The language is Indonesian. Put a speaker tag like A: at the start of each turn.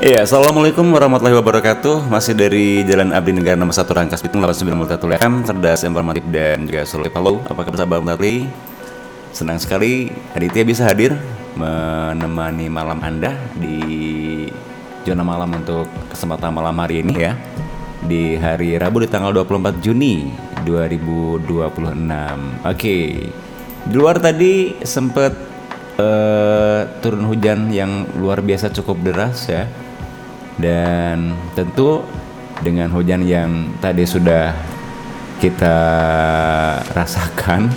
A: Iya, assalamualaikum warahmatullahi wabarakatuh. Masih dari Jalan Abdi Negara nomor 1 Rangkas Bitung 89 FM, cerdas, informatif dan juga solutif. Halo, apa kabar sahabat Mutali? Senang sekali Aditya bisa hadir menemani malam Anda di zona malam untuk kesempatan malam hari ini ya. Di hari Rabu di tanggal 24 Juni 2026. Oke. Di luar tadi sempet turun hujan yang luar biasa cukup deras ya. Dan tentu dengan hujan yang tadi sudah kita rasakan